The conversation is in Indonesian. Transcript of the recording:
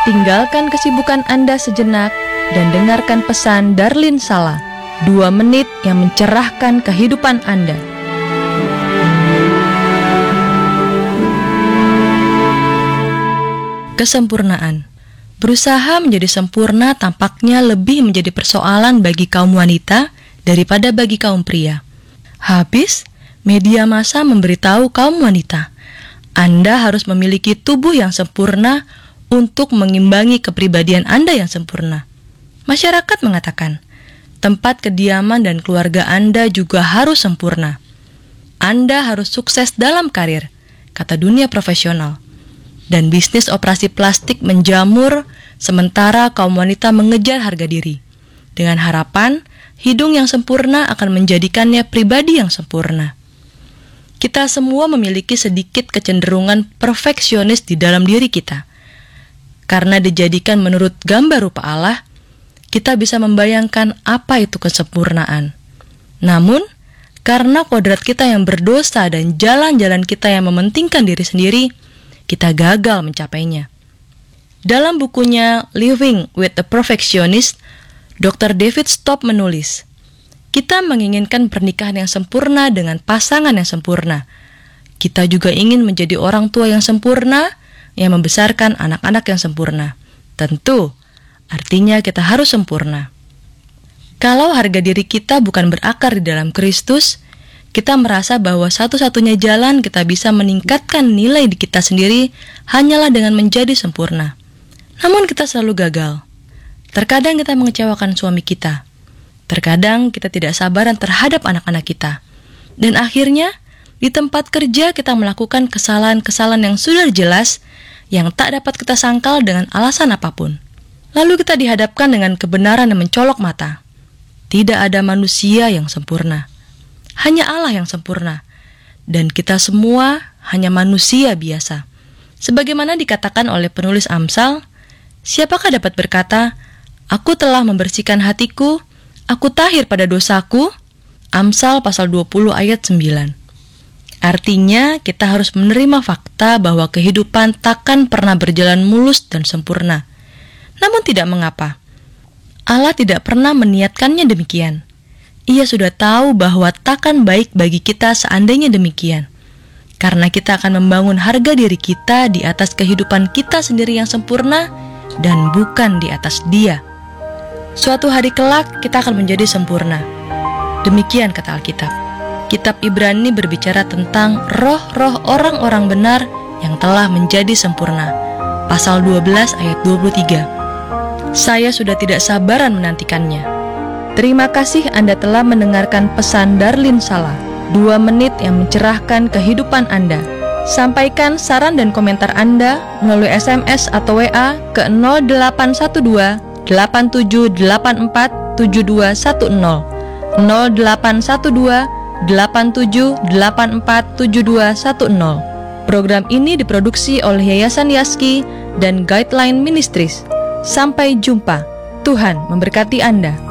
Tinggalkan kesibukan Anda sejenak dan dengarkan pesan Darlin Sala, 2 menit yang mencerahkan kehidupan Anda. Kesempurnaan. Berusaha menjadi sempurna tampaknya lebih menjadi persoalan bagi kaum wanita daripada bagi kaum pria. Habis, media massa memberitahu kaum wanita, Anda harus memiliki tubuh yang sempurna untuk mengimbangi kepribadian Anda yang sempurna. Masyarakat mengatakan, tempat kediaman dan keluarga Anda juga harus sempurna. Anda harus sukses dalam karir, kata dunia profesional. Dan bisnis operasi plastik menjamur, sementara kaum wanita mengejar harga diri. Dengan harapan, hidung yang sempurna akan menjadikannya pribadi yang sempurna. Kita semua memiliki sedikit kecenderungan perfeksionis di dalam diri kita. Karena dijadikan menurut gambar rupa Allah, kita bisa membayangkan apa itu kesempurnaan. Namun, karena kodrat kita yang berdosa dan jalan-jalan kita yang mementingkan diri sendiri, kita gagal mencapainya. Dalam bukunya Living with a Perfectionist, Dr. David Stopp menulis, kita menginginkan pernikahan yang sempurna dengan pasangan yang sempurna. Kita juga ingin menjadi orang tua yang sempurna, yang membesarkan anak-anak yang sempurna. Tentu, artinya kita harus sempurna. Kalau harga diri kita bukan berakar di dalam Kristus, kita merasa bahwa satu-satunya jalan kita bisa meningkatkan nilai di kita sendiri hanyalah dengan menjadi sempurna. Namun kita selalu gagal. Terkadang kita mengecewakan suami kita. Terkadang kita tidak sabaran terhadap anak-anak kita. Dan akhirnya, di tempat kerja kita melakukan kesalahan-kesalahan yang sudah jelas, yang tak dapat kita sangkal dengan alasan apapun. Lalu kita dihadapkan dengan kebenaran yang mencolok mata. Tidak ada manusia yang sempurna. Hanya Allah yang sempurna. Dan kita semua hanya manusia biasa. Sebagaimana dikatakan oleh penulis Amsal, siapakah dapat berkata, aku telah membersihkan hatiku, aku tahir pada dosaku? Amsal pasal 20 ayat 9. Artinya, kita harus menerima fakta bahwa kehidupan takkan pernah berjalan mulus dan sempurna. Namun tidak mengapa. Allah tidak pernah meniatkannya demikian. Ia sudah tahu bahwa takkan baik bagi kita seandainya demikian. Karena kita akan membangun harga diri kita di atas kehidupan kita sendiri yang sempurna dan bukan di atas Dia. Suatu hari kelak kita akan menjadi sempurna. Demikian kata Alkitab. Kitab Ibrani berbicara tentang roh-roh orang-orang benar yang telah menjadi sempurna. Pasal 12 ayat 23. Saya sudah tidak sabaran menantikannya. Terima kasih Anda telah mendengarkan pesan Darlin Sala, 2 menit yang mencerahkan kehidupan Anda. Sampaikan saran dan komentar Anda melalui SMS atau WA ke 0812 8784 7210 0812 87847210. Program ini diproduksi oleh Yayasan Yaski dan Guideline Ministries. Sampai jumpa. Tuhan memberkati Anda.